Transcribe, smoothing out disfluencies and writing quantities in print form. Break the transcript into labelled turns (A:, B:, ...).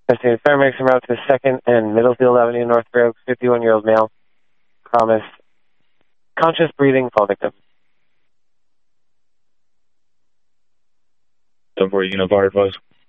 A: Estimated paramedics en route to 2nd and Middlefield Avenue, North Fair Oaks, 51-year-old male. Promise. Conscious breathing, fall victim.
B: 10-4, you can have our advice.